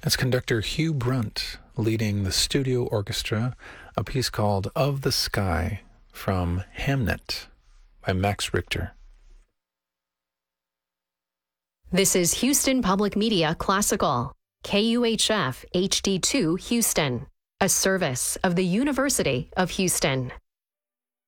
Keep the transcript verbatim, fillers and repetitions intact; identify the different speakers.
Speaker 1: That's conductor Hugh Brunt leading the studio orchestra, a piece called Of the Sky from Hamnet by Max Richter.
Speaker 2: This is Houston Public Media Classical, K U H F H D two Houston, a service of the University of Houston.